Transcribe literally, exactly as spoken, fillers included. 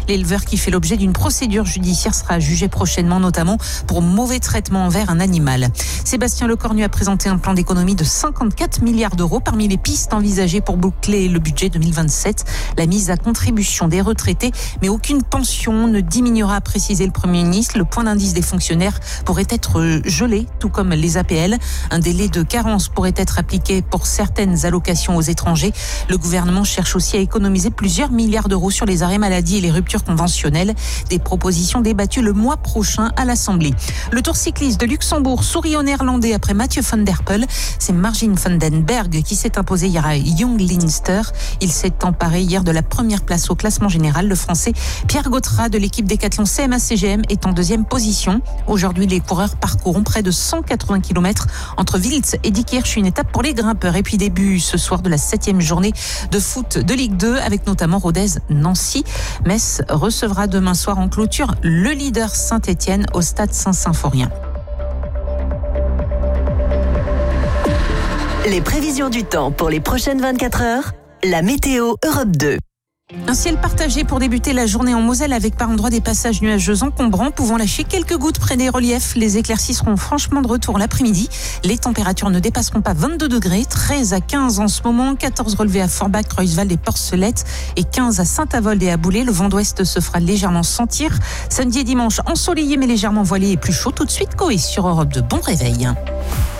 L'éleveur qui fait l'objet d'une procédure judiciaire sera jugé prochainement, notamment pour mauvais traitement envers un animal. Sébastien Lecornu a présenté un plan d'économie de cinquante-quatre milliards d'euros. Parmi les pistes envisagées pour boucler le budget deux mille vingt-sept, la mise à contribution des retraités, mais aucune pension ne diminuera, a précisé le Premier ministre. Le point d'indice des fonctionnaires pourrait être gelé, tout comme les A P L. Un délai de carence pourrait être appliqué pour certaines allocations aux étrangers. Le gouvernement cherche aussi à économiser plusieurs milliards d'euros sur les arrêts maladie et les ruptures conventionnelles. Des propositions débattues le mois prochain à l'Assemblée. Le Tour cycliste de Luxembourg sourit aux Néerlandais après Mathieu van der Poel. C'est Margin van den Berg qui s'est imposé hier à Young Leinster. Il s'est emparé hier de la première place au classement général. Le Français Pierre Gautrat de l'équipe Décathlon C M A C G M est en deuxième position. Aujourd'hui, les coureurs parcourront près de cent quatre-vingts kilomètres entre Wiltz et Diekirch, une étape pour les grimpeurs. Et puis début ce soir de la septième journée de foot de Ligue deux avec notamment Rodez-Nancy. Metz recevra demain soir en clôture le leader Saint-Etienne au stade Saint-Symphorien. Les prévisions du temps pour les prochaines vingt-quatre heures, la météo Europe deux. Un ciel partagé pour débuter la journée en Moselle avec par endroits des passages nuageux encombrants pouvant lâcher quelques gouttes près des reliefs. Les éclaircies seront franchement de retour l'après-midi. Les températures ne dépasseront pas vingt-deux degrés, treize à quinze en ce moment, quatorze relevés à Forbach, Reusswald et Porcelette et quinze à Saint-Avold et à Boulay. Le vent d'ouest se fera légèrement sentir. Samedi et dimanche ensoleillé mais légèrement voilé et plus chaud. Tout de suite, Coé sur Europe deux. Bon réveil.